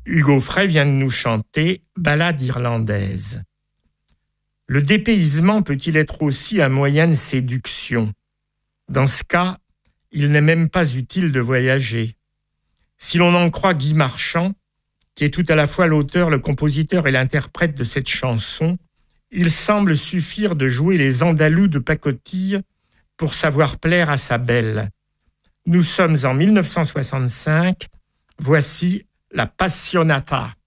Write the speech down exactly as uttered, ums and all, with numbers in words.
Hugo Frey vient de nous chanter « Ballade irlandaise ». Le dépaysement peut-il être aussi un moyen de séduction ? Dans ce cas, il n'est même pas utile de voyager. Si l'on en croit Guy Marchand, qui est tout à la fois l'auteur, le compositeur et l'interprète de cette chanson, il semble suffire de jouer les Andalous de pacotille pour savoir plaire à sa belle. Nous sommes en mille neuf cent soixante-cinq, voici la Passionata.